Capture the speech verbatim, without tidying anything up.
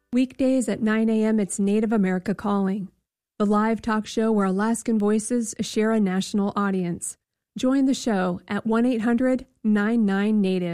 Weekdays at nine a.m. it's Native America Calling, the live talk show where Alaskan voices share a national audience. Join the show at one eight hundred nine nine native.